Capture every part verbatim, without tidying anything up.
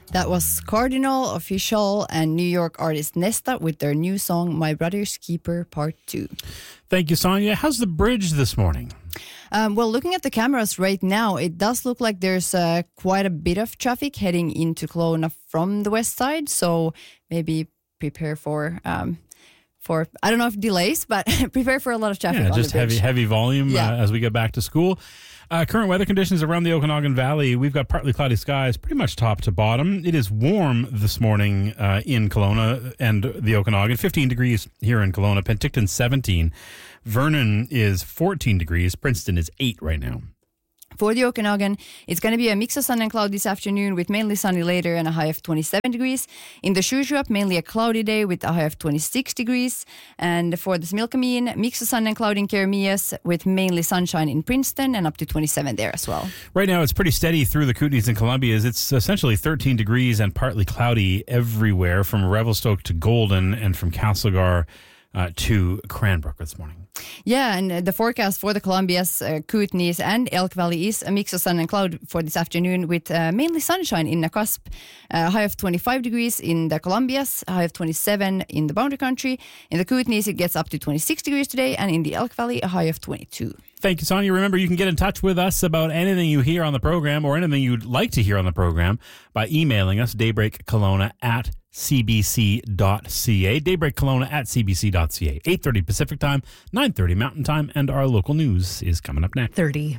That was Cardinal, Official, and New York artist Nesta with their new song, My Brother's Keeper Part two. Thank you, Sonia. How's the bridge this morning? Um, well, looking at the cameras right now, it does look like there's uh, quite a bit of traffic heading into Kelowna from the west side. So maybe prepare for, um, for I don't know if delays, but prepare for a lot of traffic yeah, on just the bridge. heavy, heavy volume Yeah. uh, as we get back to school. Uh, current weather conditions around the Okanagan Valley. We've got partly cloudy skies, pretty much top to bottom. It is warm this morning uh, in Kelowna and the Okanagan. fifteen degrees here in Kelowna. Penticton seventeen. Vernon is fourteen degrees. Princeton is eight right now. For the Okanagan, it's going to be a mix of sun and cloud this afternoon with mainly sunny later and a high of twenty-seven degrees. In the Shujup, mainly a cloudy day with a high of twenty-six degrees. And for the Smilkameen, mix of sun and cloud in Keremeas with mainly sunshine in Princeton and up to twenty-seven there as well. Right now, it's pretty steady through the Kootenays and Columbias. It's essentially thirteen degrees and partly cloudy everywhere from Revelstoke to Golden and from Castlegar uh, to Cranbrook this morning. Yeah, and the forecast for the Columbias, uh, Kootenays and Elk Valley is a mix of sun and cloud for this afternoon with uh, mainly sunshine in Nakusp. A high of twenty-five degrees in the Columbias, a high of twenty-seven in the Boundary Country. In the Kootenays, it gets up to twenty-six degrees today, and in the Elk Valley, a high of twenty-two. Thank you, Sonia. Remember, you can get in touch with us about anything you hear on the program or anything you'd like to hear on the program by emailing us, daybreakkelowna at c b c dot c a, daybreakkelowna at c b c dot c a. eight thirty Pacific Time, nine thirty Mountain Time, and our local news is coming up next. thirty.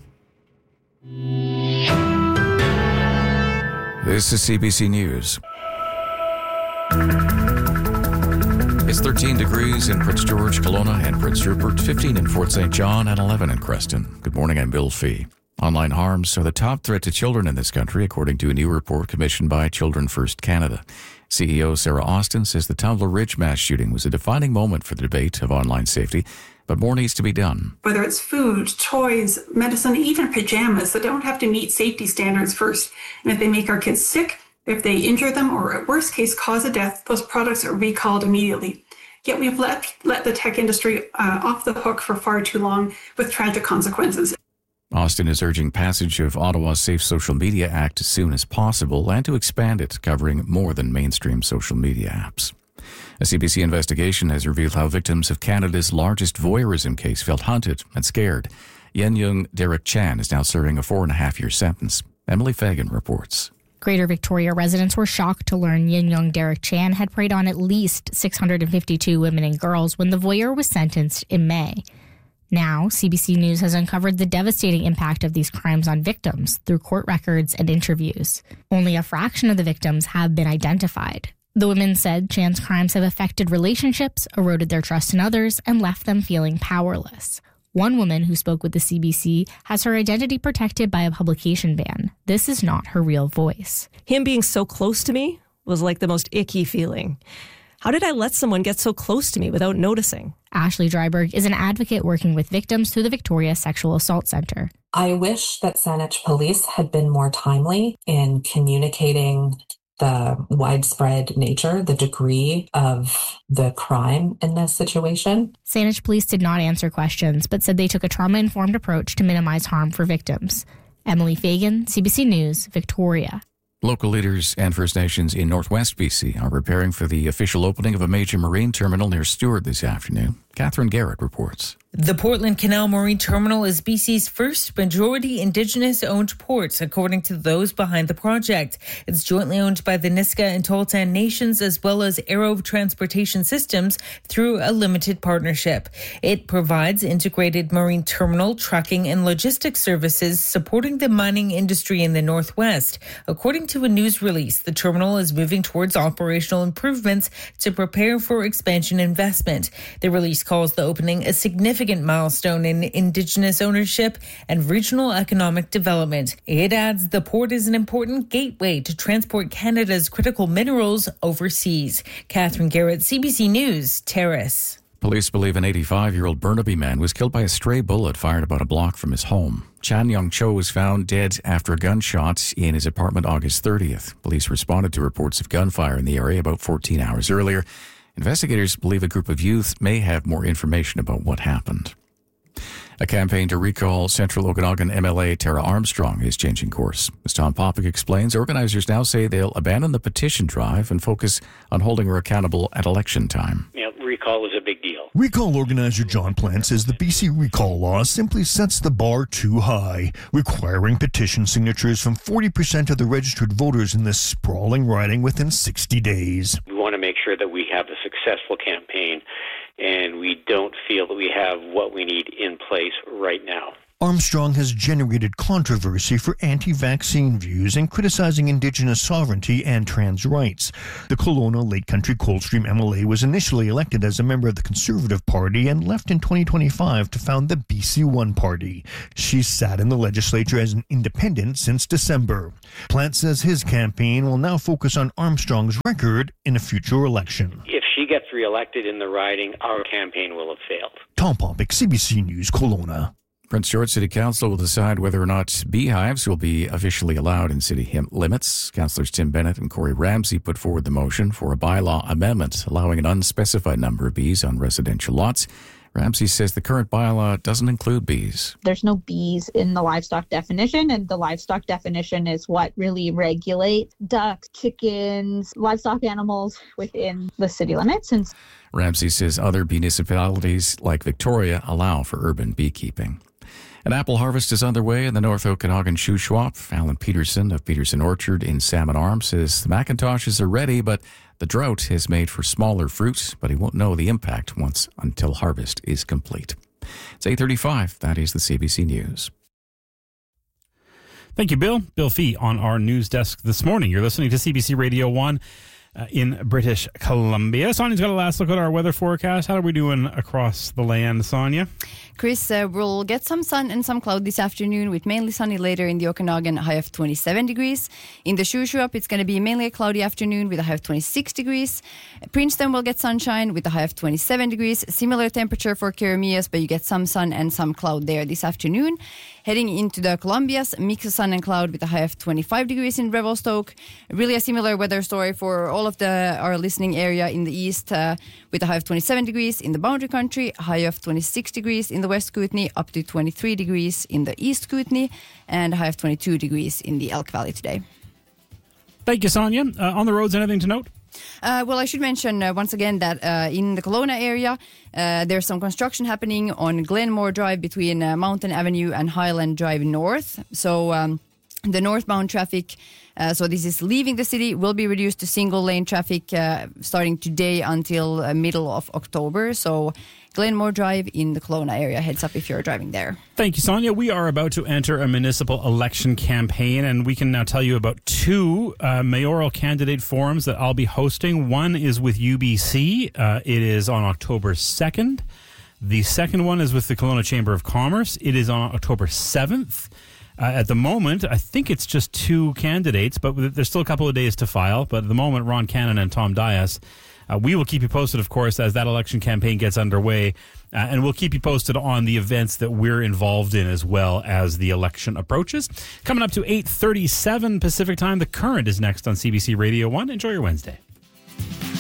This is C B C News. It's thirteen degrees in Prince George, Kelowna, and Prince Rupert, fifteen in Fort Saint John, and eleven in Creston. Good morning, I'm Bill Fee. Online harms are the top threat to children in this country, according to a new report commissioned by Children First Canada. C E O Sarah Austin says the Tumbler Ridge mass shooting was a defining moment for the debate of online safety, but more needs to be done. Whether it's food, toys, medicine, even pajamas that don't have to meet safety standards first. And if they make our kids sick, if they injure them, or at worst case cause a death, those products are recalled immediately. Yet we've let, let the tech industry uh, off the hook for far too long with tragic consequences. Austin is urging passage of Ottawa's Safe Social Media Act as soon as possible and to expand it, covering more than mainstream social media apps. A C B C investigation has revealed how victims of Canada's largest voyeurism case felt hunted and scared. Yen Young Derek Chan is now serving a four and a half year sentence. Emily Fagan reports. Greater Victoria residents were shocked to learn Yin Young Derek Chan had preyed on at least six hundred fifty-two women and girls when the voyeur was sentenced in May. Now, C B C News has uncovered the devastating impact of these crimes on victims through court records and interviews. Only a fraction of the victims have been identified. The women said Chan's crimes have affected relationships, eroded their trust in others, and left them feeling powerless. One woman who spoke with the C B C has her identity protected by a publication ban. This is not her real voice. Him being so close to me was like the most icky feeling. How did I let someone get so close to me without noticing? Ashley Dryberg is an advocate working with victims through the Victoria Sexual Assault Centre. I wish that Saanich Police had been more timely in communicating the widespread nature, the degree of the crime in this situation. Saanich Police did not answer questions, but said they took a trauma-informed approach to minimize harm for victims. Emily Fagan, C B C News, Victoria. Local leaders and First Nations in Northwest B C are preparing for the official opening of a major marine terminal near Stewart this afternoon. Catherine Garrett reports. The Portland Canal Marine Terminal is B C's first majority Indigenous-owned port, according to those behind the project. It's jointly owned by the Niska and Tahltan Nations as well as Arrow Transportation Systems through a limited partnership. It provides integrated marine terminal, trucking, and logistics services supporting the mining industry in the Northwest. According to a news release, the terminal is moving towards operational improvements to prepare for expansion investment. The release calls the opening a significant milestone in Indigenous ownership and regional economic development. It adds the port is an important gateway to transport Canada's critical minerals overseas. Catherine Garrett, C B C News, Terrace. Police believe an eighty-five-year-old Burnaby man was killed by a stray bullet fired about a block from his home. Chan Young Cho was found dead after a gunshot in his apartment August thirtieth. Police responded to reports of gunfire in the area about fourteen hours earlier. Investigators believe a group of youth may have more information about what happened. A campaign to recall Central Okanagan M L A Tara Armstrong is changing course. As Tom Popick explains, organizers now say they'll abandon the petition drive and focus on holding her accountable at election time. Yeah, recall is a big deal. Recall organizer John Plant says the B C recall law simply sets the bar too high, requiring petition signatures from forty percent of the registered voters in this sprawling riding within sixty days. We want to make sure that we have a successful campaign, and we don't feel that we have what we need in place right now. Armstrong has generated controversy for anti-vaccine views and criticizing Indigenous sovereignty and trans rights. The Kelowna Lake Country Coldstream M L A was initially elected as a member of the Conservative Party and left in twenty twenty-five to found the B C One Party. She's sat in the legislature as an independent since December. Plant says his campaign will now focus on Armstrong's record in a future election. If she gets reelected in the riding, our campaign will have failed. Tom Popick, C B C News, Kelowna. Prince George City Council will decide whether or not beehives will be officially allowed in city him- limits. Councillors Tim Bennett and Corey Ramsey put forward the motion for a bylaw amendment allowing an unspecified number of bees on residential lots. Ramsey says the current bylaw doesn't include bees. There's no bees in the livestock definition, and the livestock definition is what really regulates ducks, chickens, livestock animals within the city limits. And Ramsey says other municipalities like Victoria allow for urban beekeeping. An apple harvest is underway in the North Okanagan Shuswap. Alan Peterson of Peterson Orchard in Salmon Arm says the McIntoshes are ready, but the drought has made for smaller fruit, but he won't know the impact once until harvest is complete. It's eight thirty-five. That is the C B C News. Thank you, Bill. Bill Fee on our news desk this morning. You're listening to C B C Radio one. Uh, in British Columbia. Sonia's got a last look at our weather forecast. How are we doing across the land, Sonia? Chris, uh, we'll get some sun and some cloud this afternoon with mainly sunny later in the Okanagan, a high of twenty-seven degrees. In the Shuswap, it's going to be mainly a cloudy afternoon with a high of twenty-six degrees. Princeton will get sunshine with a high of twenty-seven degrees. Similar temperature for Keremeos, but you get some sun and some cloud there this afternoon. Heading into the Columbias, mix of sun and cloud with a high of twenty-five degrees in Revelstoke. Really a similar weather story for all of the our listening area in the east uh, with a high of twenty-seven degrees in the Boundary Country, a high of twenty-six degrees in the West Kootenay, up to twenty-three degrees in the East Kootenay, and a high of twenty-two degrees in the Elk Valley today. Thank you, Sonia. Uh, on the roads, anything to note? Uh, well, I should mention uh, once again that uh, in the Kelowna area, uh, there's some construction happening on Glenmore Drive between uh, Mountain Avenue and Highland Drive North. So um, the northbound traffic, uh, so this is leaving the city, will be reduced to single lane traffic uh, starting today until uh, middle of October. So Glenmore Drive in the Kelowna area, heads up if you're driving there. Thank you, Sonia. We are about to enter a municipal election campaign, and we can now tell you about two uh, mayoral candidate forums that I'll be hosting. One is with U B C. Uh, it is on October second. The second one is with the Kelowna Chamber of Commerce. It is on October seventh. Uh, at the moment, I think it's just two candidates, but there's still a couple of days to file. But at the moment, Ron Cannon and Tom Dias. Uh, we will keep you posted, of course, as that election campaign gets underway, uh, and we'll keep you posted on the events that we're involved in as well as the election approaches. Coming up to eight thirty-seven Pacific time, The Current is next on C B C Radio one. Enjoy your Wednesday.